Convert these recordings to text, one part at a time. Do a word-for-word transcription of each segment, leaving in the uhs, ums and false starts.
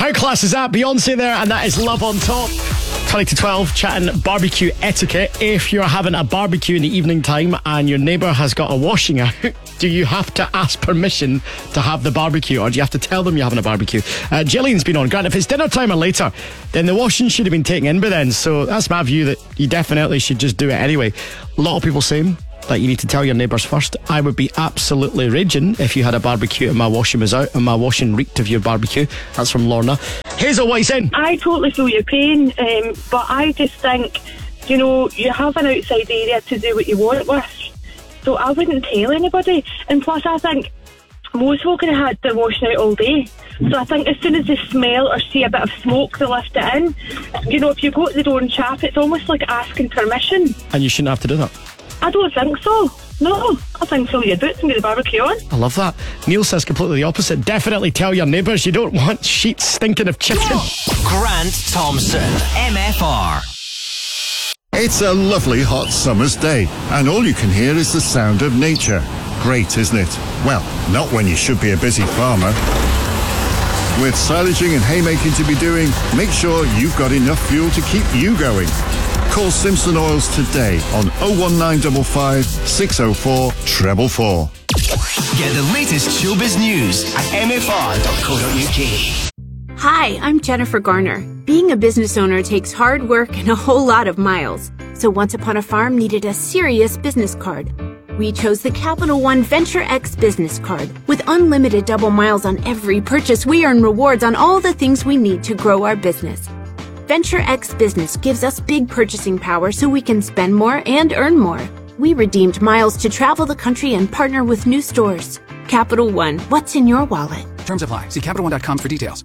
How class is that? Beyonce there, and that is Love on Top. twenty to twelve, chatting barbecue etiquette. If you're having a barbecue in the evening time and your neighbour has got a washing out, do you have to ask permission to have the barbecue, or do you have to tell them you're having a barbecue? Uh, Gillian's been on. Grant, if it's dinner time or later, then the washing should have been taken in by then. So that's my view, that you definitely should just do it anyway. A lot of people saying that you need to tell your neighbours first. I would be absolutely raging if you had a barbecue and my washing was out and my washing reeked of your barbecue. That's from Lorna. Hazel, what are you saying? I totally feel your pain, um, but I just think, you know, you have an outside area to do what you want with. So I wouldn't tell anybody. And plus, I think most folk have had their washing out all day. So I think as soon as they smell or see a bit of smoke, they lift it in. You know, if you go to the door and chap, it's almost like asking permission. And you shouldn't have to do that. I don't think so. No, I think fill your boots and get the barbecue on. I love that. Neil says completely the opposite. Definitely tell your neighbours. You don't want sheets stinking of chicken. Grant Thompson, M F R. It's a lovely hot summer's day, and all you can hear is the sound of nature. Great, isn't it? Well, not when you should be a busy farmer. With silaging and haymaking to be doing, make sure you've got enough fuel to keep you going. Call Simpson Oils today on oh one nine five five, six oh four, four four four. Get the latest showbiz news at m f r dot co dot u k. Hi, I'm Jennifer Garner. Being a business owner takes hard work and a whole lot of miles. So Once Upon a Farm needed a serious business card. We chose the Capital One Venture X business card. With unlimited double miles on every purchase, we earn rewards on all the things we need to grow our business. Venture X Business gives us big purchasing power so we can spend more and earn more. We redeemed miles to travel the country and partner with new stores. Capital One, what's in your wallet? Terms apply. See Capital One dot com for details.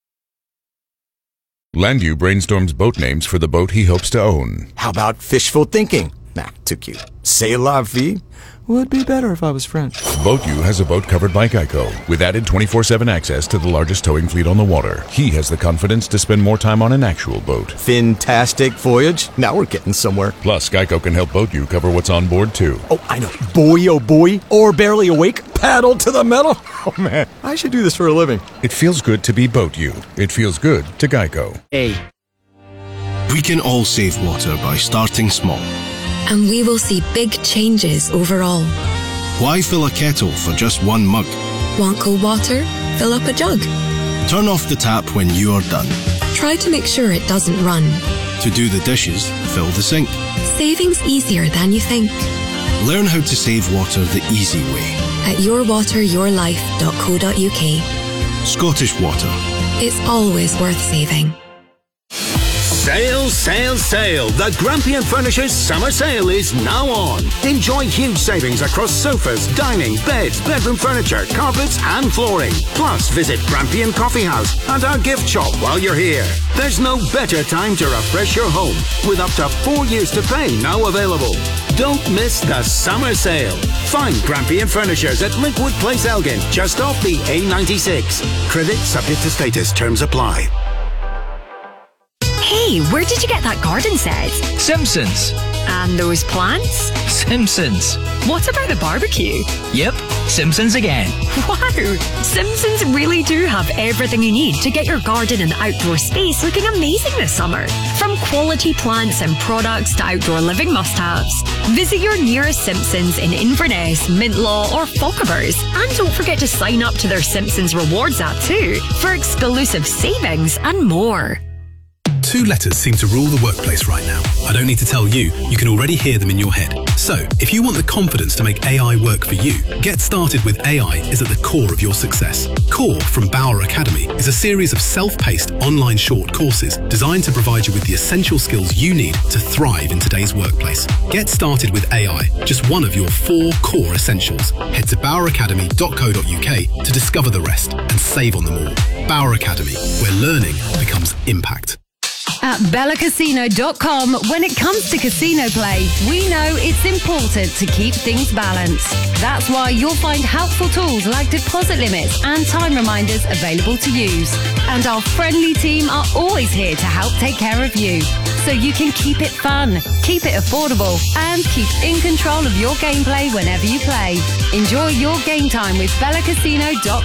Landview brainstorms boat names for the boat he hopes to own. How about fishful thinking? Nah, too cute. C'est la vie? Would be better if I was French. BoatU has a boat covered by Geico, with added twenty-four seven access to the largest towing fleet on the water. He has the confidence to spend more time on an actual boat. Fantastic voyage. Now we're getting somewhere. Plus, Geico can help BoatU cover what's on board, too. Oh, I know. Boy, oh boy. Or barely awake. Paddle to the metal. Oh, man. I should do this for a living. It feels good to be BoatU. It feels good to Geico. Hey. We can all save water by starting small. And we will see big changes overall. Why fill a kettle for just one mug? Want cold water? Fill up a jug. Turn off the tap when you are done. Try to make sure it doesn't run. To do the dishes, fill the sink. Saving's easier than you think. Learn how to save water the easy way at your water your life dot co dot u k. Scottish Water. It's always worth saving. Sale, sale, sale. The Grampian Furnishers Summer Sale is now on. Enjoy huge savings across sofas, dining, beds, bedroom furniture, carpets and flooring. Plus, visit Grampian Coffee House and our gift shop while you're here. There's no better time to refresh your home, with up to four years to pay now available. Don't miss the Summer Sale. Find Grampian Furnishers at Linkwood Place, Elgin, just off the A ninety-six. Credit subject to status. Terms apply. Hey, where did you get that garden set? Simpsons. And those plants? Simpsons. What about the barbecue? Yep, Simpsons again. Wow, Simpsons really do have everything you need to get your garden and outdoor space looking amazing this summer. From quality plants and products to outdoor living must-haves. Visit your nearest Simpsons in Inverness, Mintlaw or Fochabers. And don't forget to sign up to their Simpsons Rewards app too for exclusive savings and more. Two letters seem to rule the workplace right now. I don't need to tell you, you can already hear them in your head. So, if you want the confidence to make A I work for you, Get Started with A I is at the core of your success. Core from Bauer Academy is a series of self-paced online short courses designed to provide you with the essential skills you need to thrive in today's workplace. Get Started with A I, just one of your four core essentials. Head to bauer academy dot co dot u k to discover the rest and save on them all. Bauer Academy, where learning becomes impact. At bella casino dot com, when it comes to casino play, we know it's important to keep things balanced. That's why you'll find helpful tools like deposit limits and time reminders available to use. And our friendly team are always here to help take care of you, so you can keep it fun, keep it affordable, and keep in control of your gameplay whenever you play. Enjoy your game time with bella casino dot com.